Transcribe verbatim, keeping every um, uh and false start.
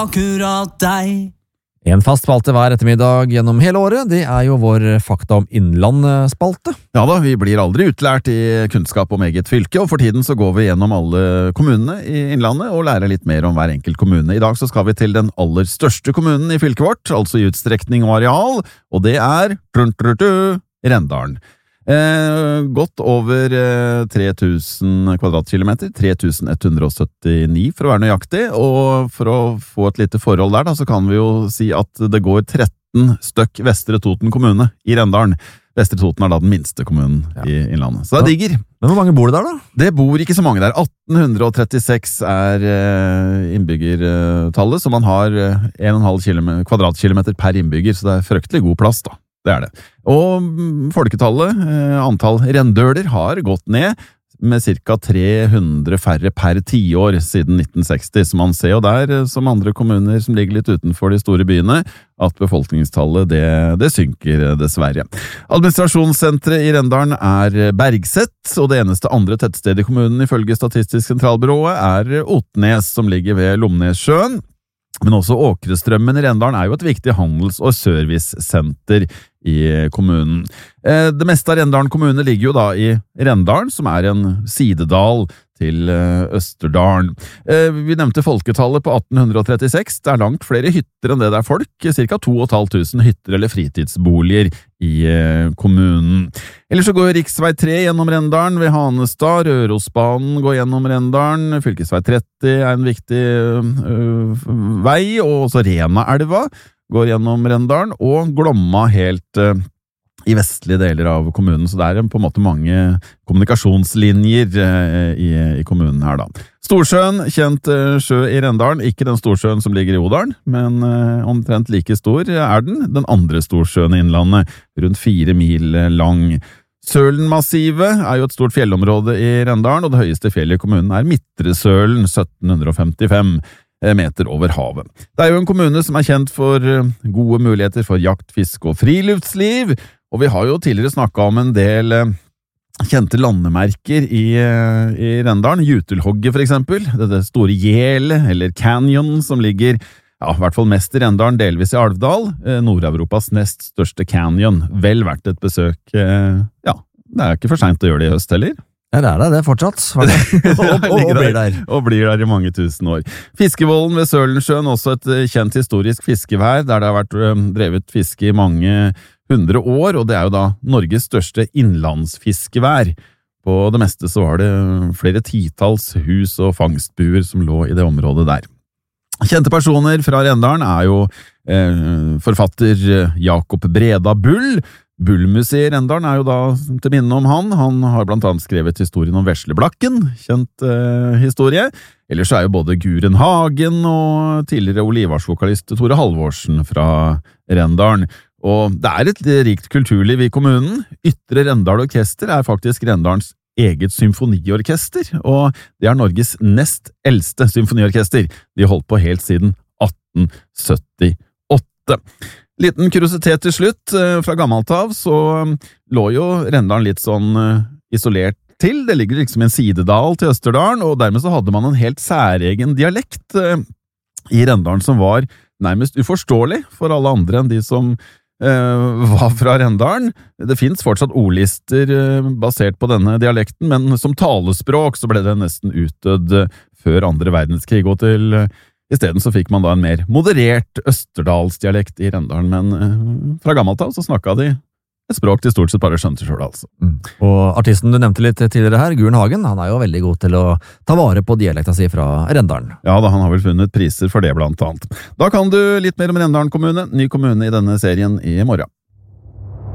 Akkurat deg. En fast spalte hver ettermiddag gjennom hele året, det er jo vår Fakta om Innland-spalte. Ja da, vi blir aldri utlært i kunnskap om eget fylke, og for tiden så går vi gjennom alle kommunene i Innlandet og lærer litt mer om hver enkelt kommune. I dag så skal vi til den aller største kommunen i fylket vårt, altså i utstrekning og areal, og det er Rendalen. Eh, godt over eh, tre tusen kvadratkilometer, tre tusen ett hundre syttini for å være nøyaktig, og for å få et lite forhold der da, så kan vi jo si at det går tretten støkk Vestre Toten kommune i Rendalen. Vestre Toten er da den minste kommunen ja. I Innlandet, så det er digger. Men hvor mange bor det der da? Det bor ikke så mange der, atten trettiseks er eh, innbyggertallet, så man har eh, en komma fem kvadratkilometer per innbygger, så det er fryktelig god plass da. Det er det. Og folketallet, eh, antall rendøler, har gått ned med cirka tre hundre færre per tiår siden nitten seksti, så man ser jo der, som andre kommuner som ligger litt utenfor de store byene, at befolkningstallet det, det synker dessverre. Administrasjonssentret i Rendalen er Bergset, og det eneste andre tettstedet i kommunen ifølge Statistisk sentralbyrået er Otnes, som ligger ved Lomnessjøen. Men også Åkrestrømmen i Rendalen er jo et viktig handels- og servicesenter i kommunen. Det meste av Rendalen kommune ligger jo da i Rendalen, som er en sidedal til Østerdalen. Vi nevnte folketallet på atten trettiseks. Det er langt flere hytter enn det det er folk, cirka to og et halvt tusen hytter eller fritidsboliger i kommunen. Ellers så går riksvei tre gjennom Rendalen ved Hanestad, Rørosbanen går gjennom Rendalen, fylkesvei tretti er en viktig øh, vei, og også Renaelva går gjennom Rendalen, og Glomma helt øh, i vestlige deler av kommunen, så det er på en måte mange kommunikasjonslinjer eh, i, i kommunen her da. Storsjøen, kjent eh, sjø i Rendalen, ikke den Storsjøen som ligger i Odalen, men eh, omtrent like stor er den, den andre Storsjøen i Innlandet, rundt fire mil lang. Sølenmassivet er jo et stort fjellområde i Rendalen, og det høyeste fjellet i kommunen er Midtre Sølen, sytten femtifem meter over havet. Det er jo en kommune som er kjent for gode muligheter for jakt, fiske og friluftsliv, og vi har jo tidligere snakket om en del kjente landemerker i, i Rendalen, Jutelhogget for eksempel, det, det store Gjelet, eller Canyon, som ligger ja, i hvert fall mest i Rendalen, delvis i Alvdal, Nord-Europas nest største canyon, vel verdt et besøk. Ja, det er ikke for sent å gjøre det i høst heller. Ja, det er det, det er fortsatt. og, og, og, og blir der. Og blir der i mange tusen år. Fiskevollen ved Sølensjøen, også et kjent historisk fiskevær, der det har vært drevet fiske i mange hundre år, og det er jo da Norges største innlandsfiskevær. På det meste så var det flere titalls hus og fangstbuer som lå i det området der. Kjente personer fra Rendalen er jo eh, forfatter Jakob Breda Bull. Bullmuseet i Rendalen er jo da til minne om han. Han har blant annet skrevet historien om Vesleblakken, kjent eh, historie. Ellers så er jo både Guren Hagen og tidligere Olivars-vokalist Tore Halvorsen fra Rendalen. Og det er et rikt kulturliv i kommunen. Ytre Rendal Orkester er faktisk Rendalens eget symfoniorkester, og det er Norges nest eldste symfoniorkester. De holdt på helt siden atten syttiåtte. Liten kuriositet til slutt, fra gammelt av så lå jo Rendalen litt sånn isolert til. Det ligger liksom en sidedal til Østerdalen, og dermed så hadde man en helt særegen dialekt i Rendalen som var nærmest uforståelig for alle andre enn de som Uh, var fra Rendalen. Det finnes fortsatt ordlister uh, basert på denne dialekten, men som talespråk så ble det nesten utdødd uh, før andre verdenskrig, og til uh, i stedet så fikk man da en mer moderert østerdalsdialekt i Rendalen, men uh, fra gammelt av så snakket de et språk de stort sett bare skjønte selv, altså. Mm. Og artisten du nevnte litt tidligere her, Guren Hagen, han er jo veldig god til å ta vare på dialekta si fra Rendalen. Ja, da han har vel funnet priser for det blant annet. Da kan du litt mer om Rendalen kommune, ny kommune i denne serien i morgen.